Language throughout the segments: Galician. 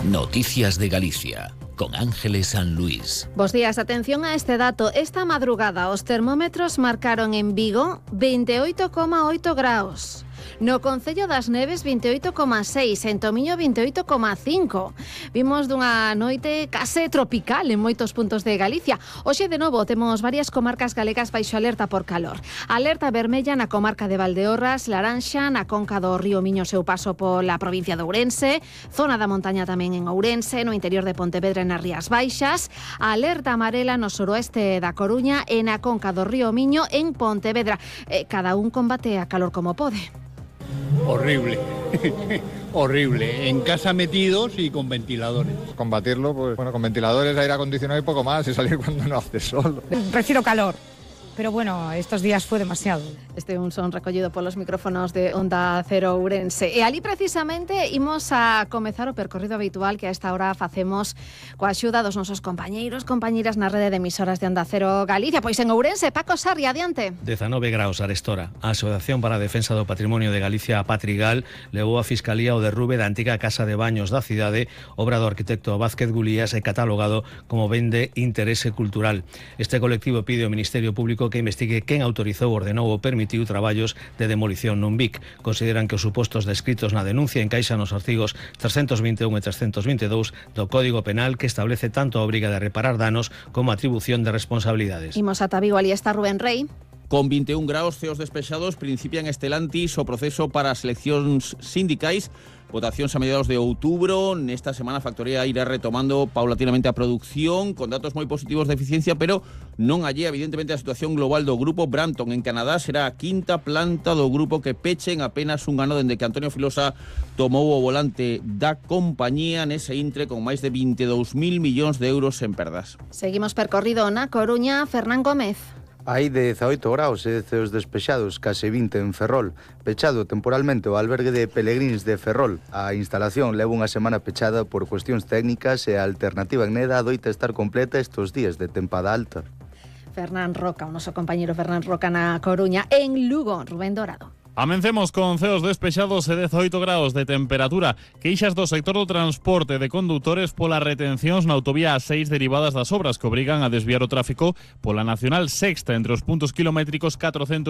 Noticias de Galicia, con Ángeles San Luis. Bos días, atención a este dato. Esta madrugada os termómetros marcaron en Vigo 28,8 graus. No Concello das Neves 28,6, en Tomiño 28,5. Vimos dunha noite case tropical en moitos puntos de Galicia. Hoxe de novo temos varias comarcas galegas baixo alerta por calor. Alerta vermella na comarca de Valdeorras, laranxa na conca do río Miño seu paso pola provincia de Ourense, zona da montaña tamén en Ourense, no interior de Pontevedra e nas Rías Baixas, alerta amarela no suroeste da Coruña e na conca do río Miño en Pontevedra. Cada un combate a calor como pode. Horrible, horrible. En casa metidos y con ventiladores. Combatirlo, pues bueno, con ventiladores, aire acondicionado y poco más, y salir cuando no hace sol. Prefiero calor, pero bueno, estos días fue demasiado. Este é un son recollido polos micrófonos de Onda Cero Ourense. E ali precisamente imos a comezar o percorrido habitual que a esta hora facemos coa axuda dos nosos compañeiros, compañeiras na rede de emisoras de Onda Cero Galicia. Pois en Ourense, Paco Sarri, adiante. 19 graus arestora. A Asociación para a Defensa do Patrimonio de Galicia, Patrigal, levou a Fiscalía o derrube da antiga casa de baños da cidade, obra do arquitecto Vázquez Gulías e catalogado como ben de interese cultural. Este colectivo pide ao Ministerio Público que investigue quen autorizou, ordenou ou permitiu traballos de demolición nun BIC. Consideran que os supostos descritos na denuncia encaixan nos artigos 321 e 322 do Código Penal, que establece tanto a obriga de reparar danos como a atribución de responsabilidades. Imos ata Vigo, ali está Rubén Rey. Con 21 graus ceos despexados, principian estelantis o proceso para as eleccións sindicais. Votacións a mediados de outubro. Nesta semana a factoría irá retomando paulatinamente a produción con datos moi positivos de eficiencia, pero non allí, evidentemente, a situación global do grupo Brampton en Canadá será a quinta planta do grupo que peche en apenas un ano dende que Antonio Filosa tomou o volante da compañía nese intre con máis de 22.000 millóns de euros en perdas. Seguimos percorrido na Coruña, Fernán Gómez. Hai 18 graus e ceos despexados, case 20 en Ferrol. Pechado temporalmente o albergue de Pelegrins de Ferrol. A instalación leva unha semana pechada por cuestións técnicas e a alternativa en Neda adoita estar completa estes días de tempada alta. Fernán Roca, o noso compañeiro Fernán Roca na Coruña. En Lugo, Rubén Dorado. Amencemos con ceos despexados e 18 graus de temperatura. Queixas do sector do transporte de condutores polas retencións na autovía A6 derivadas das obras que obrigan a desviar o tráfico pola Nacional Sexta entre os puntos kilométricos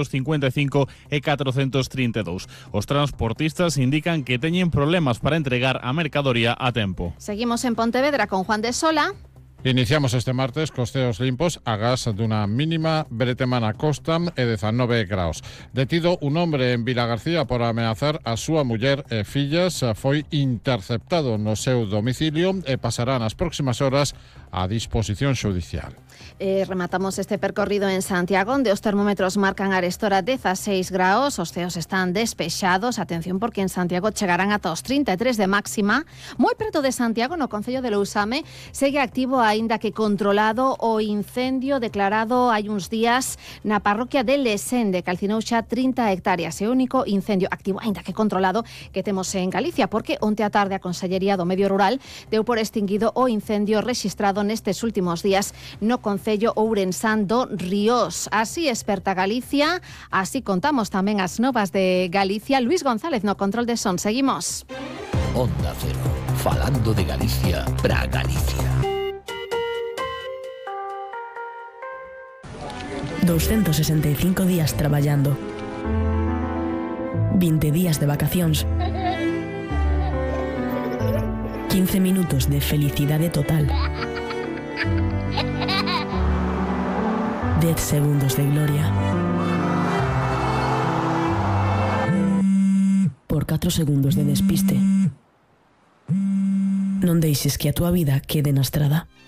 455 e 432. Os transportistas indican que teñen problemas para entregar a mercadoría a tempo. Seguimos en Pontevedra con Juan de Sola. Iniciamos este martes cos ceos limpos agás dunha mínima bretema na costa e 19 graus. Detido un hombre en Vilagarcía por ameazar a súa muller e fillas, foi interceptado no seu domicilio e pasará nas próximas horas a disposición xudicial. Rematamos este percorrido en Santiago, onde os termómetros marcan arestora 16 graus, os ceos están despexados. Atención, porque en Santiago chegarán ata os 33 de máxima. Moi preto de Santiago, no concello de Lousame, segue activo, aínda que controlado, o incendio declarado hai uns días na parroquia de Lesende, calcinou xa 30 hectáreas. É o único incendio activo, aínda que controlado, que temos en Galicia, porque onte a tarde a Consellería do Medio Rural deu por extinguido o incendio rexistrado nestes últimos días no concello ourensán do Ríos. Así experta Galicia, así contamos tamén as novas de Galicia. Luis González no control de son. Seguimos. Onda Cero, falando de Galicia para Galicia. 265 días traballando, 20 días de vacacións, 15 minutos de felicidade total, 10 segundos de gloria, por 4 segundos de despiste. Non deixes que a túa vida quede na estrada.